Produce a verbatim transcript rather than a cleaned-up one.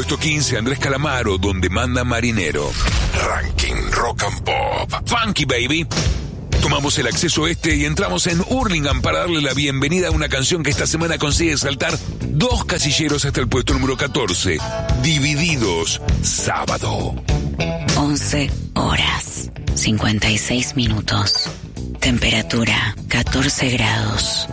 Puesto quince, Andrés Calamaro, Donde Manda Marinero. Ranking Rock and Pop. Funky Baby. Tomamos el acceso este y entramos en Hurlingham para darle la bienvenida a una canción que esta semana consigue saltar dos casilleros hasta el puesto número catorce. Divididos, Sábado. once horas, cincuenta y seis minutos. Temperatura, catorce grados.